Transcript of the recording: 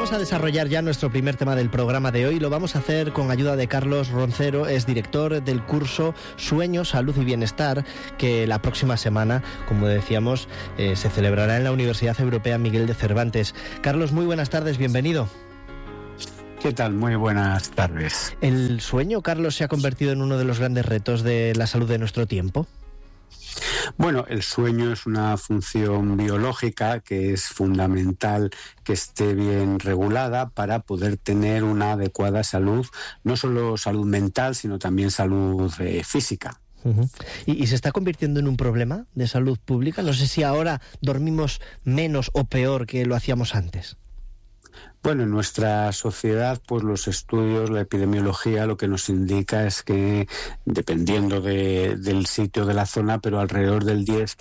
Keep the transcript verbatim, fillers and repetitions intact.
Vamos a desarrollar ya nuestro primer tema del programa de hoy. Lo vamos a hacer con ayuda de Carlos Roncero, es director del curso Sueño, Salud y Bienestar, que la próxima semana, como decíamos, eh, se celebrará en la Universidad Europea Miguel de Cervantes. Carlos, muy buenas tardes, bienvenido. ¿Qué tal? Muy buenas tardes. ¿El sueño, Carlos, se ha convertido en uno de los grandes retos de la salud de nuestro tiempo? Bueno, el sueño es una función biológica que es fundamental que esté bien regulada para poder tener una adecuada salud, no solo salud mental, sino también salud eh, física. Uh-huh. ¿Y, ¿Y se está convirtiendo en un problema de salud pública? No sé si ahora dormimos menos o peor que lo hacíamos antes. Bueno, en nuestra sociedad, pues los estudios, la epidemiología, lo que nos indica es que, dependiendo de, del sitio, de la zona, pero alrededor del diez